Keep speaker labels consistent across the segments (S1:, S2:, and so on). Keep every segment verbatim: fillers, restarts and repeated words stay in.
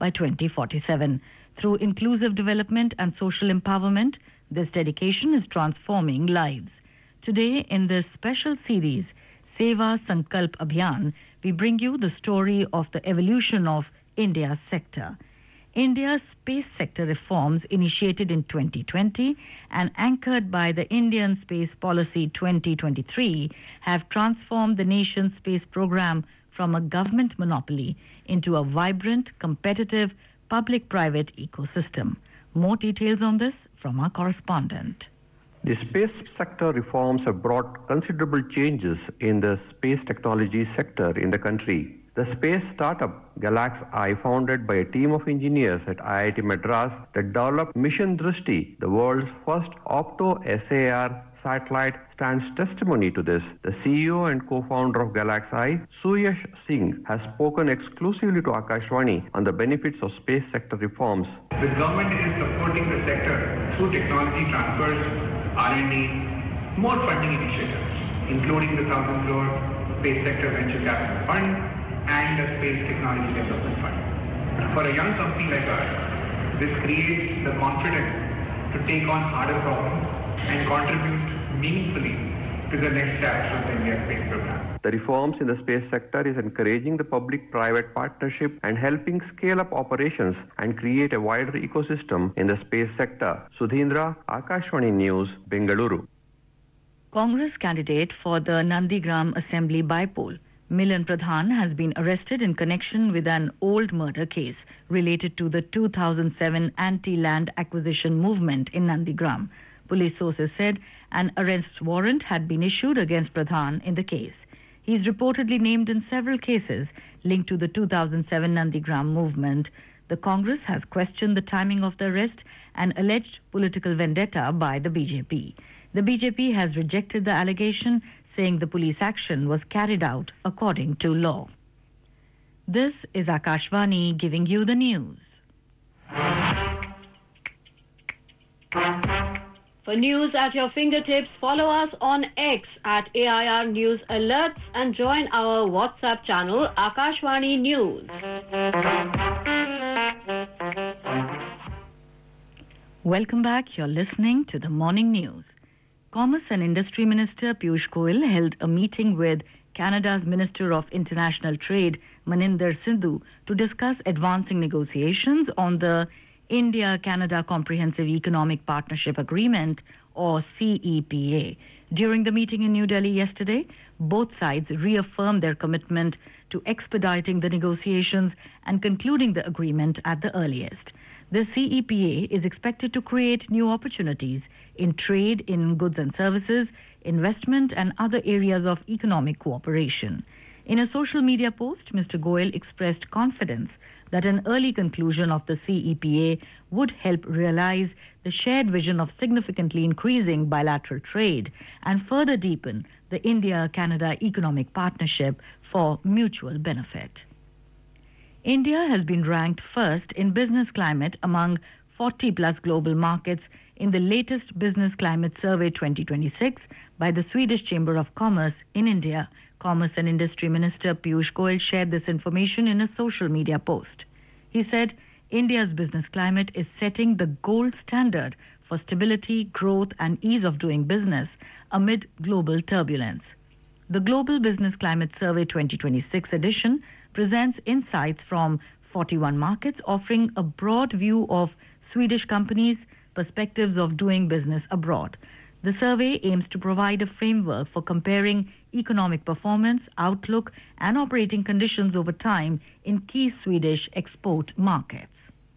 S1: by twenty forty-seven. Through inclusive development and social empowerment, this dedication is transforming lives. Today, in this special series, Seva Sankalp Abhiyan, we bring you the story of the evolution of India's sector. India's space sector reforms, initiated in twenty twenty and anchored by the Indian Space Policy twenty twenty-three, have transformed the nation's space program from a government monopoly into a vibrant, competitive, public-private ecosystem. More details on this from our correspondent.
S2: The space sector reforms have brought considerable changes in the space technology sector in the country. The space startup GalaxEye, founded by a team of engineers at I I T Madras, that developed Mission Drishti, the world's first opto-S A R satellite, stands testimony to this. The C E O and co-founder of GalaxEye, Suyash Singh, has spoken exclusively to Akashvani on the benefits of space sector reforms.
S3: The government is supporting the sector through technology transfers, R and D, more funding initiatives, including the one thousand crore Space Sector Venture Capital Fund and the Space Technology Development Fund. For a young company like us, this creates the confidence to take on harder problems and contribute meaningfully to the next chapter of the India space program.
S2: The reforms in the space sector is encouraging the public-private partnership and helping scale up operations and create a wider ecosystem in the space sector. Sudhindra, Akashvani News, Bengaluru.
S1: Congress candidate for the Nandigram Assembly by-poll, Milan Pradhan, has been arrested in connection with an old murder case related to the two thousand seven anti-land acquisition movement in Nandigram. Police sources said an arrest warrant had been issued against Pradhan in the case. He is reportedly named in several cases linked to the two thousand seven Nandigram movement. The Congress has questioned the timing of the arrest and alleged political vendetta by the B J P. The B J P has rejected the allegation, saying the police action was carried out according to law. This is Akashvani giving you the news.
S4: For news at your fingertips, follow us on X at A I R News Alerts and join our WhatsApp channel Akashvani News.
S1: Welcome back. You're listening to the morning news. Commerce and Industry Minister Piyush Goyal held a meeting with Canada's Minister of International Trade, Maninder Sindhu, to discuss advancing negotiations on the India-Canada Comprehensive Economic Partnership Agreement, or C E P A. During the meeting in New Delhi yesterday, both sides reaffirmed their commitment to expediting the negotiations and concluding the agreement at the earliest. The C E P A is expected to create new opportunities in trade in goods and services, investment, and other areas of economic cooperation. In a social media post, Mister Goyal expressed confidence that an early conclusion of the C E P A would help realize the shared vision of significantly increasing bilateral trade and further deepen the India-Canada economic partnership for mutual benefit. India has been ranked first in business climate among forty plus global markets in the latest Business Climate Survey twenty twenty-six by the Swedish Chamber of Commerce in India. Commerce and Industry Minister Piyush Goyal shared this information in a social media post. He said, India's business climate is setting the gold standard for stability, growth, and ease of doing business amid global turbulence. The Global Business Climate Survey twenty twenty-six edition presents insights from forty-one markets, offering a broad view of Swedish companies' perspectives of doing business abroad. The survey aims to provide a framework for comparing economic performance, outlook, and operating conditions over time in key Swedish export markets.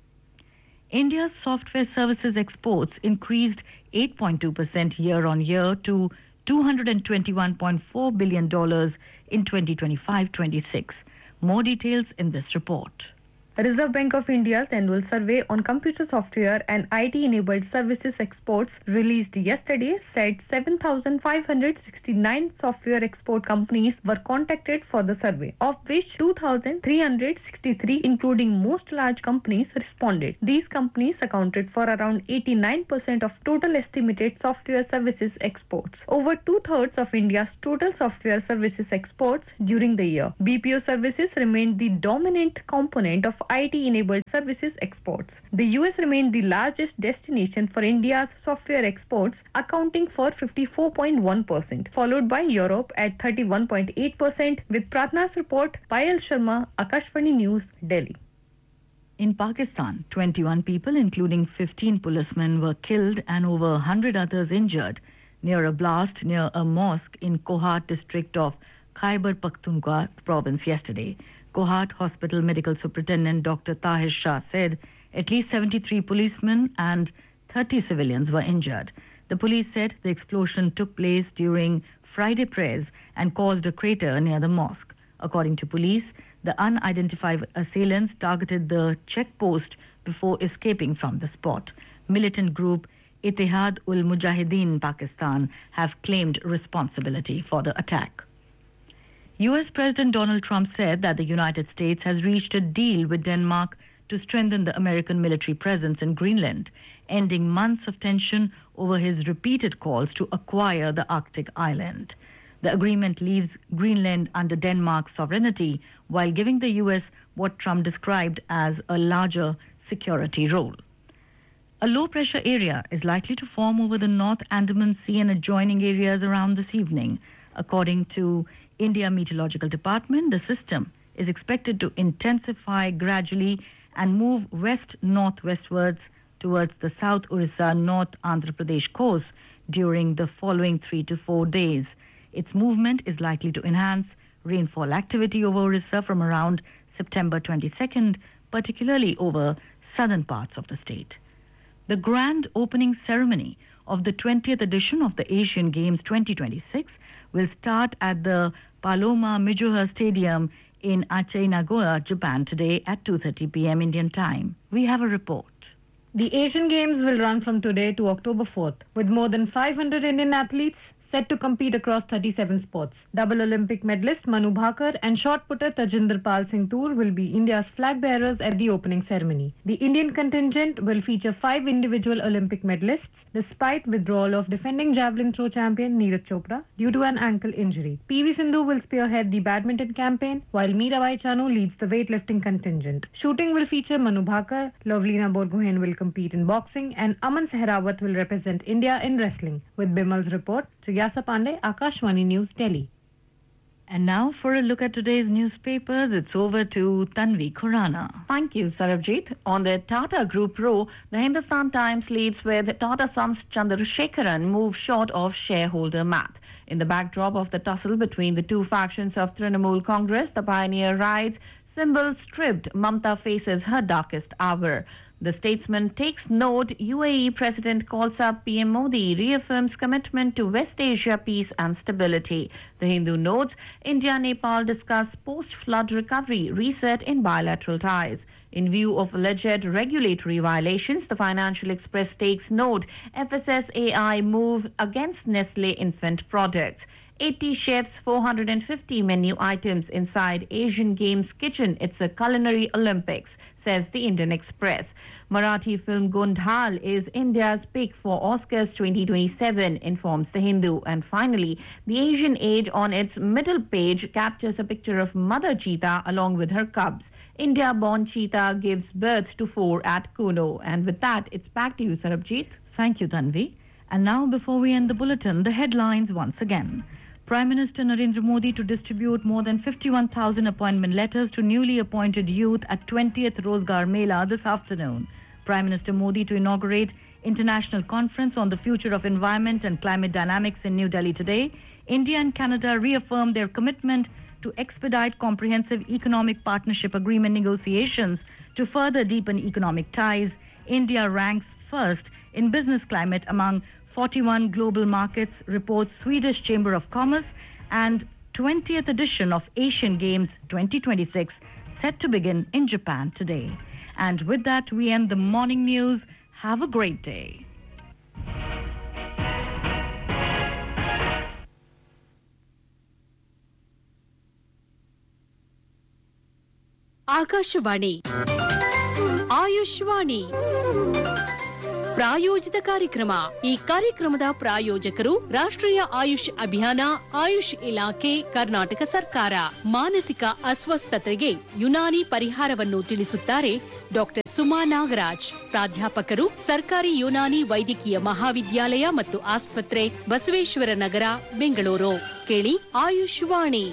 S1: India's software services exports increased eight point two percent year-on-year to two hundred twenty-one point four billion dollars in twenty twenty-five twenty-six. More details in this report.
S5: The Reserve Bank of India's annual survey on computer software and I T-enabled services exports released yesterday said seven thousand five hundred sixty-nine software export companies were contacted for the survey, of which two thousand three hundred sixty-three, including most large companies, responded. These companies accounted for around eighty-nine percent of total estimated software services exports. Over two-thirds of India's total software services exports during the year. B P O services remained the dominant component of I T-enabled services exports. The U S remained the largest destination for India's software exports, accounting for fifty-four point one percent, followed by Europe at thirty-one point eight percent, with Pratna's report. Payal Sharma, Akashvani News, Delhi.
S1: In Pakistan, twenty-one people, including fifteen policemen, were killed and over one hundred others injured near a blast near a mosque in Kohat district of Khyber Pakhtunkhwa province yesterday. Kohat Hospital Medical Superintendent Doctor Tahir Shah said at least seventy-three policemen and thirty civilians were injured. The police said the explosion took place during Friday prayers and caused a crater near the mosque. According to police, the unidentified assailants targeted the checkpost before escaping from the spot. Militant group Ittihad ul Mujahideen Pakistan have claimed responsibility for the attack. U S President Donald Trump said that the United States has reached a deal with Denmark to strengthen the American military presence in Greenland, ending months of tension over his repeated calls to acquire the Arctic island. The agreement leaves Greenland under Denmark's sovereignty while giving the U S what Trump described as a larger security role. A low-pressure area is likely to form over the North Andaman Sea and adjoining areas around this evening. According to India Meteorological Department, the system is expected to intensify gradually and move west-northwestwards towards the South Orissa, North Andhra Pradesh coast during the following three to four days. Its movement is likely to enhance rainfall activity over Orissa from around September twenty-second, particularly over southern parts of the state. The grand opening ceremony of the twentieth edition of the Asian Games twenty twenty-six will start at the Paloma Mijuha Stadium in Aceh, Nagoya, Japan today at two thirty p.m. Indian time. We have a report.
S6: The Asian Games will run from today to October fourth, with more than five hundred Indian athletes set to compete across thirty-seven sports. Double Olympic medalist Manu Bhakar and shot putter Tajinder Pal Singh Toor will be India's flag bearers at the opening ceremony. The Indian contingent will feature five individual Olympic medalists, despite withdrawal of defending javelin throw champion Neeraj Chopra due to an ankle injury. P V Sindhu will spearhead the badminton campaign, while Mirabai Chanu leads the weightlifting contingent. Shooting will feature Manu Bhakar, Lovlina Borgohain will compete in boxing, and Aman Sehrawat will represent India in wrestling. With Bimal's report, Jigyasa Pandey, Akashvani News, Delhi.
S1: And now for a look at today's newspapers, it's over to Tanvi Khurana.
S7: Thank you, Sarabjit. On the Tata Group row, the Hindustan Times leads with Tata Sons Chandrasekharan move short of shareholder math. In the backdrop of the tussle between the two factions of Trinamool Congress, the pioneer rides, symbol stripped, Mamta faces her darkest hour. The statesman takes note. U A E President calls up P M Modi, reaffirms commitment to West Asia peace and stability. The Hindu notes, India-Nepal discuss post-flood recovery, reset in bilateral ties. In view of alleged regulatory violations, the Financial Express takes note. F S S A I move against Nestle infant products. eighty chefs, four hundred fifty menu items inside Asian Games kitchen. It's a culinary Olympics, says the Indian Express. Marathi film Gondhal is India's pick for Oscars twenty twenty-seven, informs The Hindu. And finally, the Asian Age on its middle page captures a picture of Mother Cheetah along with her cubs. India-born cheetah gives birth to four at Kuno. And with that, it's back to you, Sarabjit.
S1: Thank you, Tanvi. And now, before we end the bulletin, the headlines once again. Prime Minister Narendra Modi to distribute more than fifty-one thousand appointment letters to newly appointed youth at twentieth Rozgar Mela this afternoon. Prime Minister Modi to inaugurate International Conference on the Future of Environment and Climate Dynamics in New Delhi today. India and Canada reaffirmed their commitment to expedite comprehensive economic partnership agreement negotiations to further deepen economic ties. India ranks first in business climate among forty-one global markets, reports Swedish Chamber of Commerce, and twentieth edition of Asian Games twenty twenty-six set to begin in Japan today. And with that, we end the morning news. Have a great day.
S8: Akashvani Ayushvani ಪ್ರಾಯೋಜಿತ ಕಾರ್ಯಕ್ರಮ. ಈ ಕಾರ್ಯಕ್ರಮದ ಪ್ರಾಯೋಜಕರು ರಾಷ್ಟ್ರೀಯ ಆಯುಷ್ ಅಭಿಯಾನ, ಆಯುಷ್ ಇಲಾಖೆ, ಕರ್ನಾಟಕ ಸರ್ಕಾರ. ಮಾನಸಿಕ ಅಸ್ವಸ್ಥತೆಗೆ ಯುನಾನಿ ಪರಿಹಾರವನ್ನು ತಿಳಿಸುತ್ತಾರೆ ಡಾಕ್ಟರ್ ಸುಮಾ ನಾಗರಾಜ್, ಪ್ರಾಧ್ಯಾಪಕರು, ಸರ್ಕಾರಿ ಯುನಾನಿ ವೈದ್ಯಕೀಯ ಮಹಾವಿದ್ಯಾಲಯ ಮತ್ತು ಆಸ್ಪತ್ರೆ, ಬಸವೇಶ್ವರ ನಗರ, ಬೆಂಗಳೂರು. ಕೇಳಿ ಆಯುಷ್ ವಾಣಿ.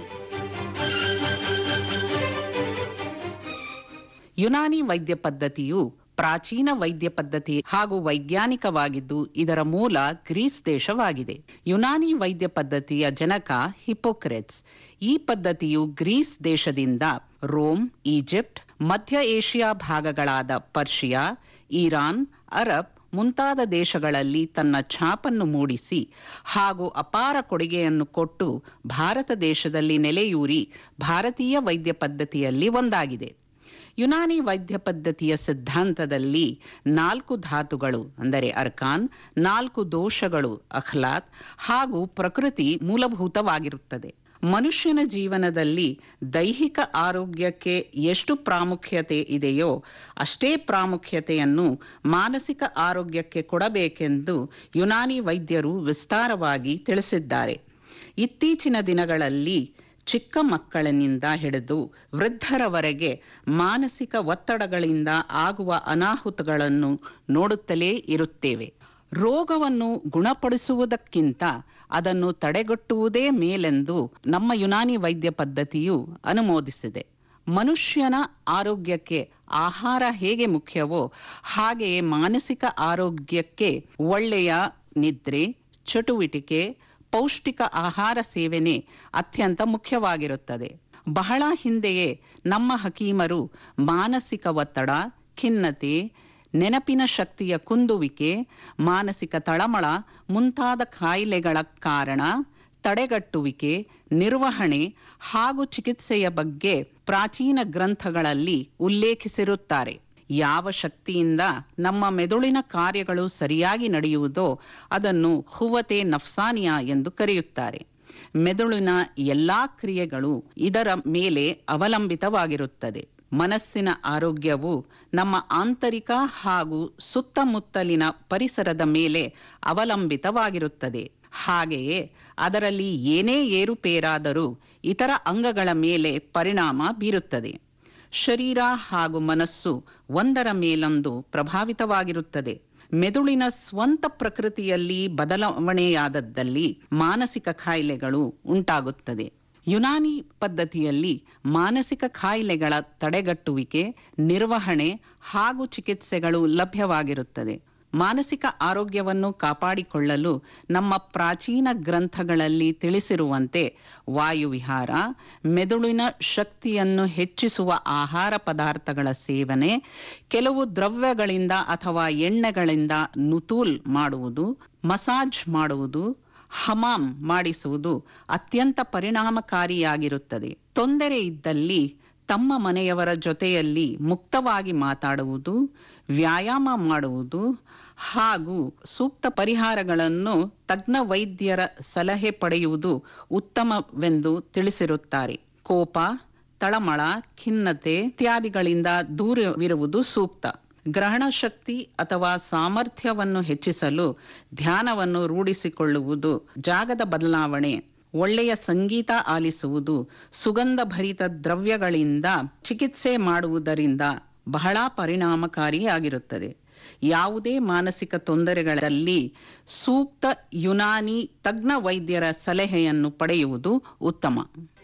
S9: ಯುನಾನಿ ವೈದ್ಯ ಪದ್ಧತಿಯು ಪ್ರಾಚೀನ ವೈದ್ಯ ಪದ್ಧತಿ ಹಾಗೂ ವೈಜ್ಞಾನಿಕವಾಗಿದ್ದು ಇದರ ಮೂಲ ಗ್ರೀಸ್ ದೇಶವಾಗಿದೆ. ಯುನಾನಿ ವೈದ್ಯ ಪದ್ಧತಿಯ ಜನಕ ಹಿಪೋಕ್ರೇಟ್ಸ್. ಈ ಪದ್ಧತಿಯು ಗ್ರೀಸ್ ದೇಶದಿಂದ ರೋಮ್, ಈಜಿಪ್ಟ್, ಮಧ್ಯ ಏಷ್ಯಾ ಭಾಗಗಳಾದ ಪರ್ಷಿಯಾ, ಇರಾನ್, ಅರಬ್ ಮುಂತಾದ ದೇಶಗಳಲ್ಲಿ ತನ್ನ ಛಾಪನ್ನು ಮೂಡಿಸಿ ಹಾಗೂ ಅಪಾರ ಕೊಡುಗೆಯನ್ನು ಕೊಟ್ಟು ಭಾರತ ದೇಶದಲ್ಲಿ ನೆಲೆಯೂರಿ ಭಾರತೀಯ ವೈದ್ಯ ಪದ್ಧತಿಯಲ್ಲಿ ಒಂದಾಗಿದೆ. ಯುನಾನಿ ವೈದ್ಯ ಪದ್ಧತಿಯ ಸಿದ್ಧಾಂತದಲ್ಲಿ ನಾಲ್ಕು ಧಾತುಗಳು ಅಂದರೆ ಅರ್ಕಾನ್, ನಾಲ್ಕು ದೋಷಗಳು ಅಖ್ಲಾತ್ ಹಾಗೂ ಪ್ರಕೃತಿ ಮೂಲಭೂತವಾಗಿರುತ್ತದೆ. ಮನುಷ್ಯನ ಜೀವನದಲ್ಲಿ ದೈಹಿಕ ಆರೋಗ್ಯಕ್ಕೆ ಎಷ್ಟು ಪ್ರಾಮುಖ್ಯತೆ ಇದೆಯೋ ಅಷ್ಟೇ ಪ್ರಾಮುಖ್ಯತೆಯನ್ನು ಮಾನಸಿಕ ಆರೋಗ್ಯಕ್ಕೆ ಕೊಡಬೇಕೆಂದು ಯುನಾನಿ ವೈದ್ಯರು ವಿಸ್ತಾರವಾಗಿ ತಿಳಿಸಿದ್ದಾರೆ. ಇತ್ತೀಚಿನ ದಿನಗಳಲ್ಲಿ ಚಿಕ್ಕ ಮಕ್ಕಳಿನಿಂದ ಹಿಡಿದು ವೃದ್ಧರವರೆಗೆ ಮಾನಸಿಕ ಒತ್ತಡಗಳಿಂದ ಆಗುವ ಅನಾಹುತಗಳನ್ನು ನೋಡುತ್ತಲೇ ಇರುತ್ತೇವೆ. ರೋಗವನ್ನು ಗುಣಪಡಿಸುವುದಕ್ಕಿಂತ ಅದನ್ನು ತಡೆಗಟ್ಟುವುದೇ ಮೇಲೆಂದು ನಮ್ಮ ಯುನಾನಿ ವೈದ್ಯ ಪದ್ಧತಿಯು ಅನುಮೋದಿಸಿದೆ. ಮನುಷ್ಯನ ಆರೋಗ್ಯಕ್ಕೆ ಆಹಾರ ಹೇಗೆ ಮುಖ್ಯವೋ ಹಾಗೆಯೇ ಮಾನಸಿಕ ಆರೋಗ್ಯಕ್ಕೆ ಒಳ್ಳೆಯ ನಿದ್ರೆ, ಚಟುವಟಿಕೆ, ಪೌಷ್ಟಿಕ ಆಹಾರ ಸೇವನೆ ಅತ್ಯಂತ ಮುಖ್ಯವಾಗಿರುತ್ತದೆ. ಬಹಳ ಹಿಂದೆಯೇ ನಮ್ಮ ಹಕೀಮರು ಮಾನಸಿಕ ಒತ್ತಡ, ಖಿನ್ನತೆ, ನೆನಪಿನ ಶಕ್ತಿಯ ಕುಂದುವಿಕೆ, ಮಾನಸಿಕ ತಳಮಳ ಮುಂತಾದ ಕಾಯಿಲೆಗಳ ಕಾರಣ, ತಡೆಗಟ್ಟುವಿಕೆ, ನಿರ್ವಹಣೆ ಹಾಗೂ ಚಿಕಿತ್ಸೆಯ ಬಗ್ಗೆ ಪ್ರಾಚೀನ ಗ್ರಂಥಗಳಲ್ಲಿ ಉಲ್ಲೇಖಿಸಿರುತ್ತಾರೆ. ಯಾವ ಶಕ್ತಿಯಿಂದ ನಮ್ಮ ಮೆದುಳಿನ ಕಾರ್ಯಗಳು ಸರಿಯಾಗಿ ನಡೆಯುವುದೋ ಅದನ್ನು ಹುವತೆ ನಫ್ಸಾನಿಯಾ ಎಂದು ಕರೆಯುತ್ತಾರೆ. ಮೆದುಳಿನ ಎಲ್ಲಾ ಕ್ರಿಯೆಗಳು ಇದರ ಮೇಲೆ ಅವಲಂಬಿತವಾಗಿರುತ್ತದೆ. ಮನಸ್ಸಿನ ಆರೋಗ್ಯವು ನಮ್ಮ ಆಂತರಿಕ ಹಾಗೂ ಸುತ್ತಮುತ್ತಲಿನ ಪರಿಸರದ ಮೇಲೆ ಅವಲಂಬಿತವಾಗಿರುತ್ತದೆ. ಹಾಗೆಯೇ ಅದರಲ್ಲಿ ಏನೇ ಏರುಪೇರಾದರೂ ಇತರ ಅಂಗಗಳ ಮೇಲೆ ಪರಿಣಾಮ ಬೀರುತ್ತದೆ. ಶರೀರ ಹಾಗೂ ಮನಸ್ಸು ಒಂದರ ಮೇಲೊಂದು ಪ್ರಭಾವಿತವಾಗಿರುತ್ತದೆ. ಮೆದುಳಿನ ಸ್ವಂತ ಪ್ರಕೃತಿಯಲ್ಲಿ ಬದಲಾವಣೆಯಾದದ್ದಲ್ಲಿ ಮಾನಸಿಕ ಕಾಯಿಲೆಗಳು ಉಂಟಾಗುತ್ತದೆ. ಯುನಾನಿ ಪದ್ಧತಿಯಲ್ಲಿ ಮಾನಸಿಕ ಕಾಯಿಲೆಗಳ ತಡೆಗಟ್ಟುವಿಕೆ, ನಿರ್ವಹಣೆ ಹಾಗೂ ಚಿಕಿತ್ಸೆಗಳು ಲಭ್ಯವಾಗಿರುತ್ತದೆ. ಮಾನಸಿಕ ಆರೋಗ್ಯವನ್ನು ಕಾಪಾಡಿಕೊಳ್ಳಲು ನಮ್ಮ ಪ್ರಾಚೀನ ಗ್ರಂಥಗಳಲ್ಲಿ ತಿಳಿಸಿರುವಂತೆ ವಾಯುವಿಹಾರ, ಮೆದುಳಿನ ಶಕ್ತಿಯನ್ನು ಹೆಚ್ಚಿಸುವ ಆಹಾರ ಪದಾರ್ಥಗಳ ಸೇವನೆ, ಕೆಲವು ದ್ರವ್ಯಗಳಿಂದ ಅಥವಾ ಎಣ್ಣೆಗಳಿಂದ ನುತೂಲ್ ಮಾಡುವುದು, ಮಸಾಜ್ ಮಾಡುವುದು, ಹಮಾಮ್ ಮಾಡಿಸುವುದು ಅತ್ಯಂತ ಪರಿಣಾಮಕಾರಿಯಾಗಿರುತ್ತದೆ. ತೊಂದರೆ ಇದ್ದಲ್ಲಿ ತಮ್ಮ ಮನೆಯವರ ಜೊತೆಯಲ್ಲಿ ಮುಕ್ತವಾಗಿ ಮಾತಾಡುವುದು, ವ್ಯಾಯಾಮ ಮಾಡುವುದು ಹಾಗೂ ಸೂಕ್ತ ಪರಿಹಾರಗಳನ್ನು ತಜ್ಞ ವೈದ್ಯರ ಸಲಹೆ ಪಡೆಯುವುದು ಉತ್ತಮವೆಂದು ತಿಳಿಸಿರುತ್ತಾರೆ. ಕೋಪ, ತಳಮಳ, ಖಿನ್ನತೆ ಇತ್ಯಾದಿಗಳಿಂದ ದೂರವಿರುವುದು ಸೂಕ್ತ. ಗ್ರಹಣ ಶಕ್ತಿ ಅಥವಾ ಸಾಮರ್ಥ್ಯವನ್ನು ಹೆಚ್ಚಿಸಲು ಧ್ಯಾನವನ್ನು ರೂಢಿಸಿಕೊಳ್ಳುವುದು, ಜಾಗದ ಬದಲಾವಣೆ, ಒಳ್ಳೆಯ ಸಂಗೀತ ಆಲಿಸುವುದು, ಸುಗಂಧ ಭರಿತ ದ್ರವ್ಯಗಳಿಂದ ಚಿಕಿತ್ಸೆ ಮಾಡುವುದರಿಂದ ಬಹಳ ಪರಿಣಾಮಕಾರಿಯಾಗಿರುತ್ತದೆ. ಯಾವುದೇ ಮಾನಸಿಕ ತೊಂದರೆಗಳಲ್ಲಿ ಸೂಕ್ತ ಯುನಾನಿ ತಜ್ಞ ವೈದ್ಯರ ಸಲಹೆಯನ್ನು ಪಡೆಯುವುದು ಉತ್ತಮ.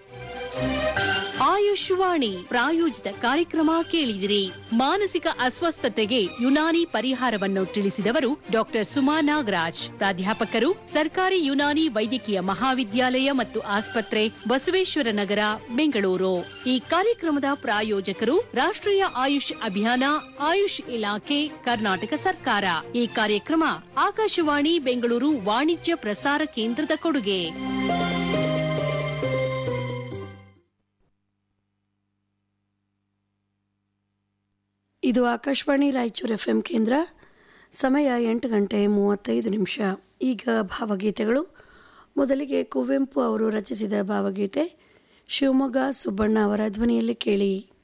S8: ಆಯುಷ್ವಾಣಿ ಪ್ರಾಯೋಜಿತ ಕಾರ್ಯಕ್ರಮ ಕೇಳಿದಿರಿ. ಮಾನಸಿಕ ಅಸ್ವಸ್ಥತೆಗೆ ಯುನಾನಿ ಪರಿಹಾರವನ್ನು ತಿಳಿಸಿದವರು ಡಾಕ್ಟರ್ ಸುಮಾ ನಾಗರಾಜ್, ಪ್ರಾಧ್ಯಾಪಕರು, ಸರ್ಕಾರಿ ಯುನಾನಿ ವೈದ್ಯಕೀಯ ಮಹಾವಿದ್ಯಾಲಯ ಮತ್ತು ಆಸ್ಪತ್ರೆ, ಬಸವೇಶ್ವರ ನಗರ, ಬೆಂಗಳೂರು. ಈ ಕಾರ್ಯಕ್ರಮದ ಪ್ರಾಯೋಜಕರು ರಾಷ್ಟ್ರೀಯ ಆಯುಷ್ ಅಭಿಯಾನ, ಆಯುಷ್ ಇಲಾಖೆ, ಕರ್ನಾಟಕ ಸರ್ಕಾರ. ಈ ಕಾರ್ಯಕ್ರಮ ಆಕಾಶವಾಣಿ ಬೆಂಗಳೂರು ವಾಣಿಜ್ಯ ಪ್ರಸಾರ ಕೇಂದ್ರದ ಕೊಡುಗೆ.
S10: ಇದು ಆಕಾಶವಾಣಿ ರಾಯಚೂರು ಎಫ್ ಎಂ ಕೇಂದ್ರ. ಸಮಯ ಎಂಟು ಗಂಟೆ ಮೂವತ್ತೈದು ನಿಮಿಷ. ಈಗ ಭಾವಗೀತೆಗಳು. ಮೊದಲಿಗೆ ಕುವೆಂಪು ಅವರು ರಚಿಸಿದ ಭಾವಗೀತೆ ಶಿವಮೊಗ್ಗ ಸುಬ್ಬಣ್ಣ ಅವರ ಧ್ವನಿಯಲ್ಲಿ ಕೇಳಿ.